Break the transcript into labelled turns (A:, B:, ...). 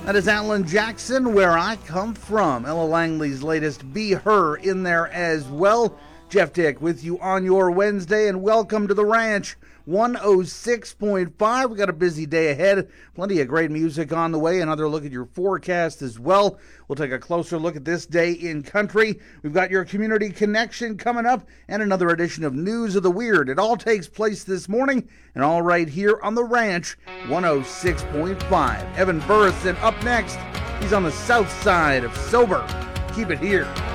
A: That is Alan Jackson, Where I Come From. Ella Langley's latest, Be Her, in there as well. Jeff Dick with you on your Wednesday, and welcome to the ranch. 106.5. We got a busy day ahead. Plenty of great music on the way. Another look at your forecast as well. We'll take a closer look at this day in country. We've got your community connection coming up and another edition of News of the Weird. It all takes place this morning and all right here on the ranch. 106.5. Evan Burrison up next. He's on the south side of Sober. Keep it here.